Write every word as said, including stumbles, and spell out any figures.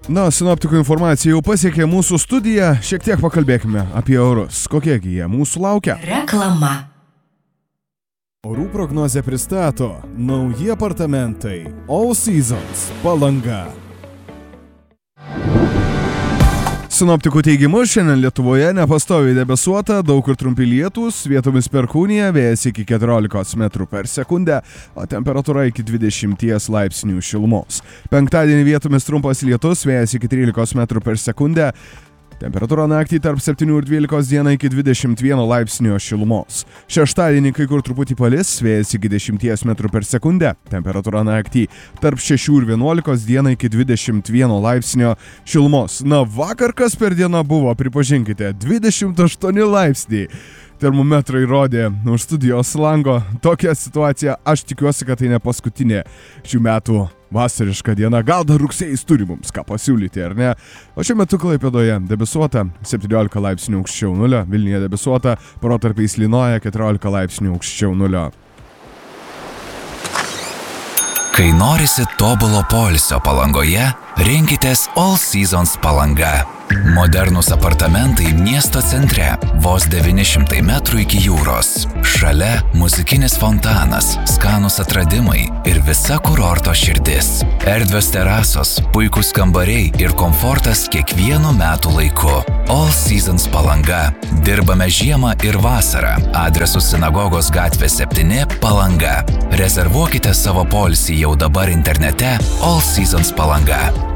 Na, sinoptikų informacija jau pasiekė mūsų studiją, šiek tiek pakalbėkime apie orus. Kokiegi jie mūsų laukia? Reklama. Orų prognozę pristato nauji apartamentai All Seasons Palanga. Sinoptikų teigimu, šiandien Lietuvoje nepastoviai debesuota, daug kur trumpi lietūs, vietomis perkūnija, vėjas iki keturiolikos metrų per sekundę, o temperatūra iki dvidešimties laipsnių šilumos. Penktadienį vietomis trumpas lietus, vėjas iki trylikos metrų per sekundę, temperatūra naktį tarp septynių ir dvylikos, dieną iki dvidešimt vieno laipsnio šilumos. Šeštadienį kai kur truputį palis, vėjas iki dešimties metrų per sekundę, temperatūra naktį tarp šešių ir vienuolikos, dieną iki dvidešimt vieno laipsnio šilumos. Na, vakar kas per dieną buvo, pripažinkite, dvidešimt aštuoni laipsniai. Termometrai rodė už studijos lango. Tokia situacija, aš tikiuosi, kad tai ne paskutinė šių metų vasariška diena. Gal dar rugsėjais turi mums ką pasiūlyti, ar ne? O šiuo metu Klaipėdoje debesuota, septyniolika laipsnių aukščiau nulio, Vilniuje debesuota, protarpiais lynoja, keturiolika laipsnių aukščiau nulio. Kai norisi tobulo poilsio Palangoje, rinkitės All Seasons Palanga. Modernus apartamentai miesto centre, vos devyni šimtai metrų iki jūros. Šalia muzikinis fontanas, skanus atradimai ir visa kurorto širdis. Erdvios terasos, puikūs kambariai ir komfortas kiekvienu metų laiku. All Seasons Palanga. Dirbame žiemą ir vasarą. Adresu Sinagogos gatvė septyni Palanga. Rezervuokite savo poilsį jau dabar internete All Seasons Palanga.